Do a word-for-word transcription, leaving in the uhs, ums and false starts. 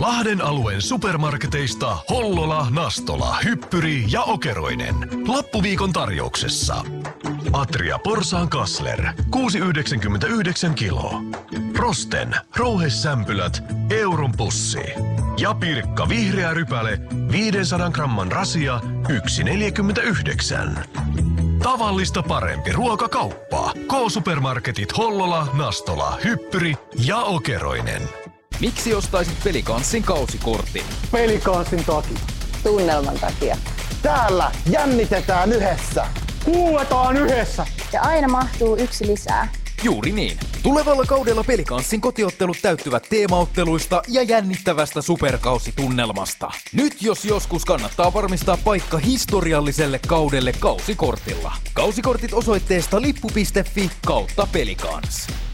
Lahden alueen supermarketeista Hollola, Nastola, Hyppyri ja Okeroinen. Lappuviikon tarjouksessa. Atria Porsaan Kassler, kuusi yhdeksänkymmentäyhdeksän kiloa. Rosten, rouhesämpylät, euron pussi. Ja Pirkka vihreä rypäle, viisisataa gramman rasia, yksi neljäkymmentäyhdeksän. Tavallista parempi ruokakauppa. K-supermarketit Hollola, Nastola, Hyppyri ja Okeroinen. Miksi ostaisit Pelikanssin kausikortin? Pelikanssin takia. Tunnelman takia. Täällä jännitetään yhdessä. Kuuletaan yhdessä. Ja aina mahtuu yksi lisää. Juuri niin. Tulevalla kaudella Pelikanssin kotiottelut täyttyvät teemaotteluista ja jännittävästä superkausitunnelmasta. Nyt jos joskus kannattaa varmistaa paikka historialliselle kaudelle kausikortilla. Kausikortit osoitteesta lippu piste fi kautta Pelikans.